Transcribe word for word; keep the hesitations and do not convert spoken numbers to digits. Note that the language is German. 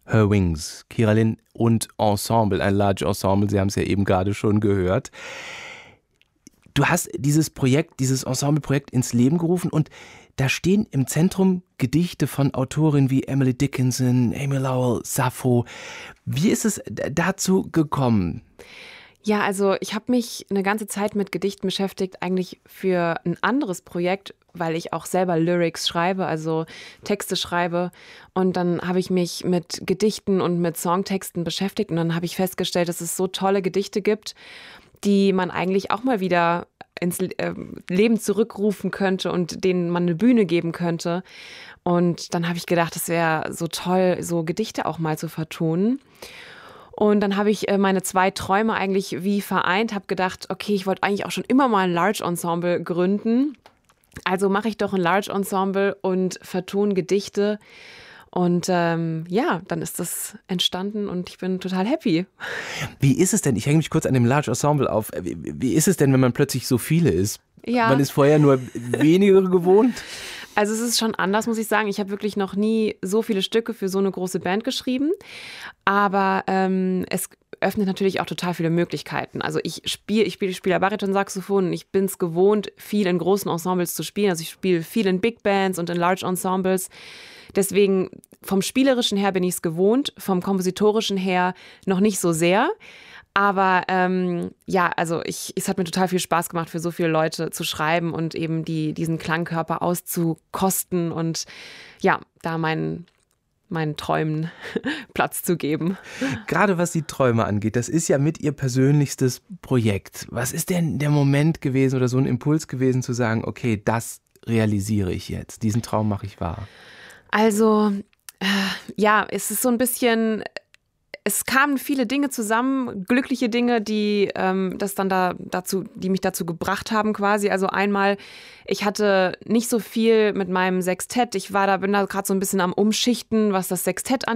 Her Wings, Kira Lynn und Ensemble, ein Large Ensemble, Sie haben es ja eben gerade schon gehört. Du hast dieses Projekt, dieses Ensemble-Projekt ins Leben gerufen und da stehen im Zentrum Gedichte von Autorinnen wie Emily Dickinson, Amy Lowell, Sappho. Wie ist es dazu gekommen? Ja, also ich habe mich eine ganze Zeit mit Gedichten beschäftigt, eigentlich für ein anderes Projekt, weil ich auch selber Lyrics schreibe, also Texte schreibe. Und dann habe ich mich mit Gedichten und mit Songtexten beschäftigt und dann habe ich festgestellt, dass es so tolle Gedichte gibt, die man eigentlich auch mal wieder ins Leben zurückrufen könnte und denen man eine Bühne geben könnte. Und dann habe ich gedacht, es wäre so toll, so Gedichte auch mal zu vertonen. Und dann habe ich meine zwei Träume eigentlich wie vereint, habe gedacht, okay, ich wollte eigentlich auch schon immer mal ein Large Ensemble gründen. Also mache ich doch ein Large Ensemble und vertone Gedichte. Und ähm, ja, dann ist das entstanden und ich bin total happy. Wie ist es denn, ich hänge mich kurz an dem Large Ensemble auf, wie, wie ist es denn, wenn man plötzlich so viele ist? Ja. Man ist vorher nur wenige gewohnt? Also es ist schon anders, muss ich sagen. Ich habe wirklich noch nie so viele Stücke für so eine große Band geschrieben. Aber ähm, es öffnet natürlich auch total viele Möglichkeiten. Also ich spiele ich spiele spiele Bariton-Saxophon und ich bin es gewohnt, viel in großen Ensembles zu spielen. Also ich spiele viel in Big Bands und in Large Ensembles. Deswegen vom Spielerischen her bin ich es gewohnt, vom Kompositorischen her noch nicht so sehr. Aber ähm, ja, also ich, es hat mir total viel Spaß gemacht, für so viele Leute zu schreiben und eben die, diesen Klangkörper auszukosten und ja, da meinen, meinen Träumen Platz zu geben. Gerade was die Träume angeht, das ist ja mit Ihr persönlichstes Projekt. Was ist denn der Moment gewesen oder so ein Impuls gewesen zu sagen, okay, das realisiere ich jetzt, diesen Traum mache ich wahr? Also äh, ja, es ist so ein bisschen... Es kamen viele Dinge zusammen, glückliche Dinge, die ähm, das dann da dazu, die mich dazu gebracht haben quasi. Also einmal, ich hatte nicht so viel mit meinem Sextett. Ich war da, bin da gerade so ein bisschen am Umschichten, was das Sextett angeht.